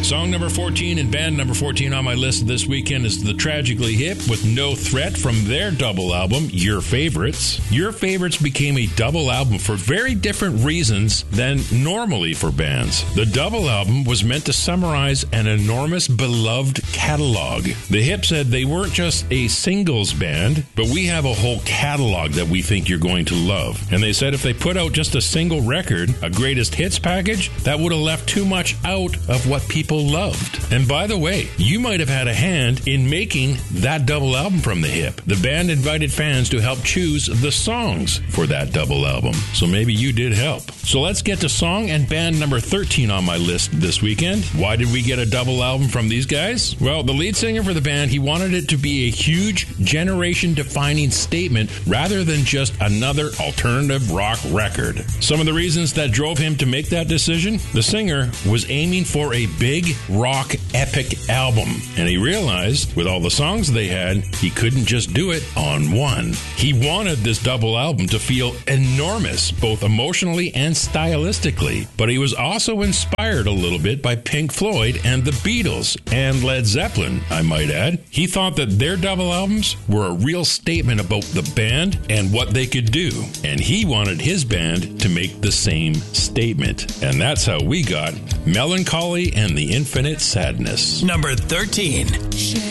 Song number 14 and band number 14 on my list this weekend is The Tragically Hip with No Threat from their double album, Your Favorites. Your Favorites became a double album for very different reasons than normally for bands. The double album was meant to summarize an enormous beloved catalog. The Hip said they weren't just a singles band, but we have a whole catalog that we think you're going to love. And they said if they put out just a single record, a greatest hits package, that would have left too much out of what people loved. And by the way, you might have had a hand in making that double album from the Hip. The band invited fans to help choose the songs for that double album. So maybe you did help. So let's get to song and band number 13 on my list this weekend. Why did we get a double album from these guys? Well, the lead singer for the band, he wanted it to be a huge generation-defining statement rather than just another alternative rock record. Some of the reasons that drove him to make that decision? The singer was aiming for a big rock epic album, and he realized with all the songs they had, he couldn't just do it on one. He wanted this double album to feel enormous, both emotionally and stylistically, but he was also inspired a little bit by Pink Floyd and the Beatles, and Led Zeppelin, I might add. He thought that their double albums were a real statement about the band and what they could do, and he wanted his band to make the same statement. And that's how we got Melancholy and the Infinite Sadness. Number 13.